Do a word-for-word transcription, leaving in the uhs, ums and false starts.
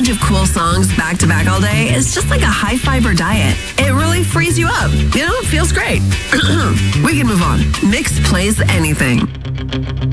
bunch of cool songs back to back all day is just like a high fiber diet. It really frees you up. You know, it feels great. We can move on. Mix plays anything.